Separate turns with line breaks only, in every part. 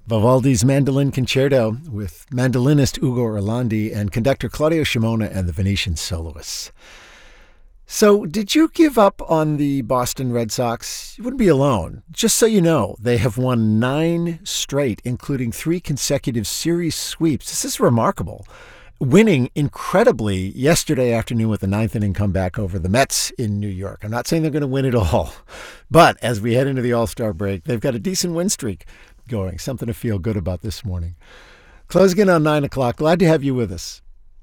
Vivaldi's Mandolin Concerto with mandolinist Ugo Orlandi and conductor Claudio Scimona and the Venetian Soloists. So, did you give up on the Boston Red Sox? You wouldn't be alone. Just so you know, they have won 9 straight, including 3 consecutive series sweeps. This is remarkable. Winning incredibly yesterday afternoon with the 9th inning comeback over the Mets in New York. I'm not saying they're going to win it all, but as we head into the All-Star break, they've got a decent win streak going. Something to feel good about this morning. Closing in on 9 o'clock. Glad to have you with us.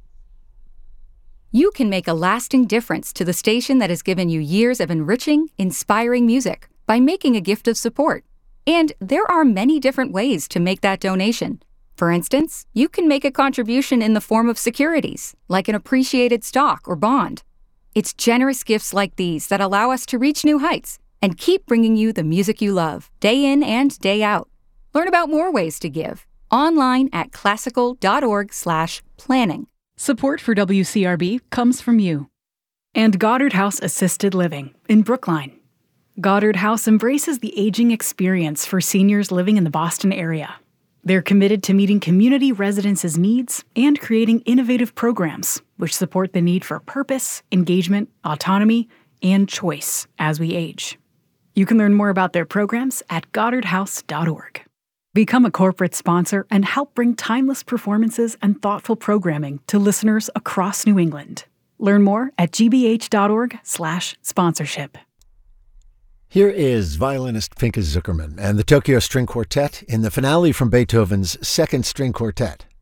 You can make a lasting difference to the station that has given you years of enriching, inspiring music by making a gift of support. And there are many different ways to make that donation. For instance, you can make a contribution in the form of securities, like an appreciated stock or bond. It's generous gifts like these that allow us to reach new heights and keep bringing you the music you love, day in and day out. Learn about more ways to give online at classical.org/planning.
Support for WCRB comes from you and Goddard House Assisted Living in Brookline. Goddard House embraces the aging experience for seniors living in the Boston area. They're committed to meeting community residents' needs and creating innovative programs which support the need for purpose, engagement, autonomy, and choice as we age. You can learn more about their programs at goddardhouse.org. Become a corporate sponsor and help bring timeless performances and thoughtful programming to listeners across New England. Learn more at gbh.org/sponsorship.
Here is violinist Pinchas Zukerman and the Tokyo String Quartet in the finale from Beethoven's Second String Quartet.